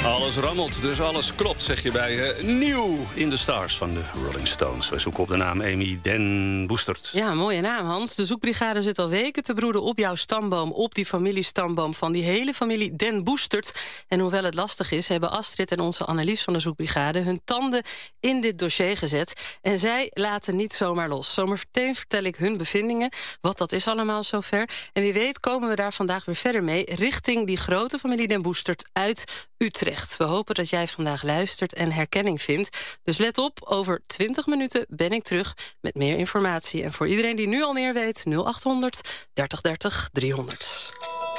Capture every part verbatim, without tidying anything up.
Alles rammelt, dus alles klopt, zeg je bij uh, Nieuw in de Stars van de Rolling Stones. Wij zoeken op de naam Amy Den Boestert. Ja, mooie naam, Hans. De zoekbrigade zit al weken te broeden op jouw stamboom, op die familiestamboom van die hele familie Den Boestert. En hoewel het lastig is, hebben Astrid en onze Annelies van de zoekbrigade hun tanden in dit dossier gezet. En zij laten niet zomaar los. Zometeen vertel ik hun bevindingen, wat dat is allemaal zover. En wie weet komen we daar vandaag weer verder mee richting die grote familie Den Boestert uit Utrecht. We hopen dat jij vandaag luistert en herkenning vindt. Dus let op, over twintig minuten ben ik terug met meer informatie. En voor iedereen die nu al meer weet, nul acht honderd, dertig dertig, driehonderd.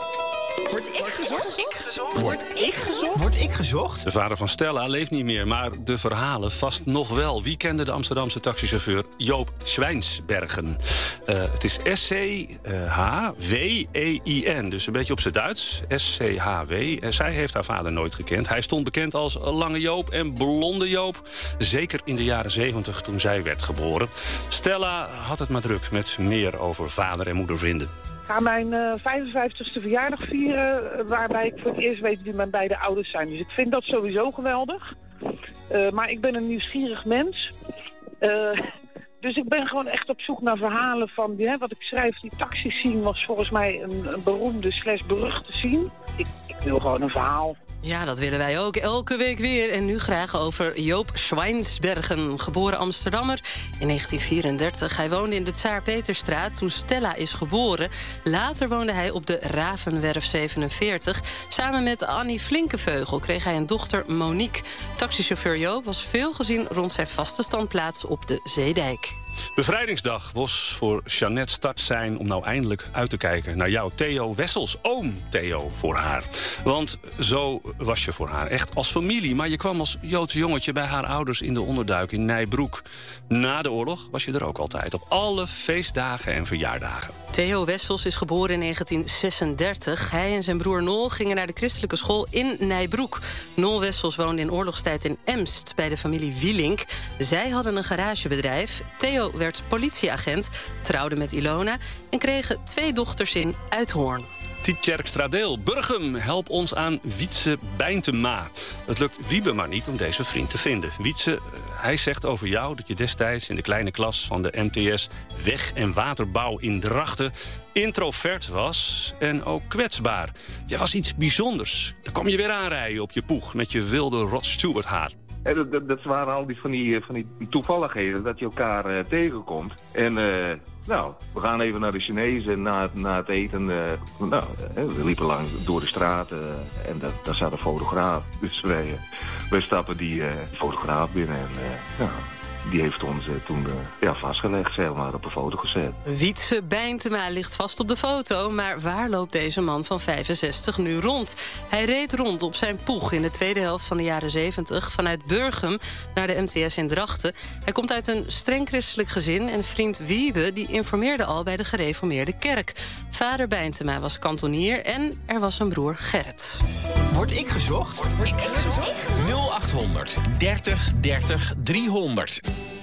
Word ik gezocht? Word ik gezocht? Word ik gezocht? De vader van Stella leeft niet meer, maar de verhalen vast nog wel. Wie kende de Amsterdamse taxichauffeur Joop Schwijnsbergen? Uh, het is S C H W E I N, dus een beetje op zijn Duits. S C H W. En zij heeft haar vader nooit gekend. Hij stond bekend als Lange Joop en Blonde Joop. Zeker in de jaren zeventig toen zij werd geboren. Stella had het maar druk met meer over vader en moeder vinden. Ik ga mijn uh, vijfenvijftigste verjaardag vieren, uh, waarbij ik voor het eerst weet wie mijn beide ouders zijn. Dus ik vind dat sowieso geweldig. Uh, maar ik ben een nieuwsgierig mens. Uh, dus ik ben gewoon echt op zoek naar verhalen van, hè, wat ik schrijf, die taxiscene was volgens mij een, een beroemde slash beruchte scene. Ik, ik wil gewoon een verhaal. Ja, dat willen wij ook elke week weer. En nu graag over Joop Schwijnsbergen, geboren Amsterdammer in negentien vierendertig. Hij woonde in de Tsaar Peterstraat toen Stella is geboren. Later woonde hij op de Ravenwerf zevenenveertig. Samen met Annie Flinkeveugel kreeg hij een dochter Monique. Taxichauffeur Joop was veel gezien rond zijn vaste standplaats op de Zeedijk. Bevrijdingsdag was voor Jeannette start zijn om nou eindelijk uit te kijken naar jou, Theo Wessels. Oom Theo voor haar. Want zo was je voor haar echt als familie. Maar je kwam als Joods jongetje bij haar ouders in de Onderduik in Nijbroek. Na de oorlog was je er ook altijd. Op alle feestdagen en verjaardagen. Theo Wessels is geboren in negentien zesendertig. Hij en zijn broer Nol gingen naar de christelijke school in Nijbroek. Nol Wessels woonde in oorlogstijd in Emst bij de familie Wielink. Zij hadden een garagebedrijf. Theo werd politieagent, trouwde met Ilona en kregen twee dochters in Uithoorn. Tietjerkstradeel, Burgum, help ons aan Wietse Bijntema. Het lukt Wiebe maar niet om deze vriend te vinden. Wietse, hij zegt over jou dat je destijds in de kleine klas van de M T S Weg- en Waterbouw in Drachten introvert was en ook kwetsbaar. Jij was iets bijzonders. Dan kwam je weer aanrijden op je poeg met je wilde Rod Stewart haar. En dat, dat, dat waren al die van, die van die toevalligheden dat je elkaar uh, tegenkomt. En uh, nou, we gaan even naar de Chinezen na, na het eten. Uh, nou, uh, we liepen lang door de straat uh, en dat, daar zat een fotograaf. Dus wij, uh, wij stappen die uh, fotograaf binnen en uh, nou, die heeft ons uh, toen uh, ja, vastgelegd, zeg maar, op een foto gezet. Wietse Bijntema ligt vast op de foto, maar waar loopt deze man van vijfenzestig nu rond? Hij reed rond op zijn poeg in de tweede helft van de jaren zeventig... vanuit Burgum naar de M T S in Drachten. Hij komt uit een streng christelijk gezin en vriend Wiebe die informeerde al bij de gereformeerde kerk. Vader Bijntema was kantonier en er was een broer Gerrit. Word ik gezocht? Word ik gezocht? nul acht honderd, dertig dertig, driehonderd.